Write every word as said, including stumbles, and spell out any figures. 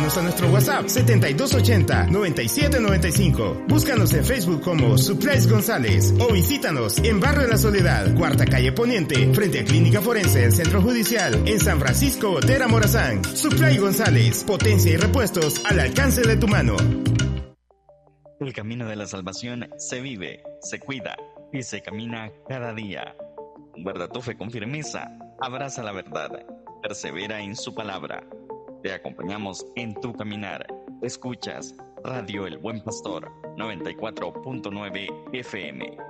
Escríbenos a nuestro WhatsApp setenta y dos ochenta, noventa y siete noventa y cinco. Búscanos en Facebook como Supplies González o visítanos en Barrio La Soledad, Cuarta Calle Poniente, frente a Clínica Forense del Centro Judicial, en San Francisco, Otera, Morazán. Supply González, potencia y repuestos al alcance de tu mano. El camino de la salvación se vive, se cuida y se camina cada día. Guarda tu fe con firmeza, abraza la verdad, persevera en su palabra. Te acompañamos en tu caminar. Escuchas Radio El Buen Pastor noventa y cuatro punto nueve F M.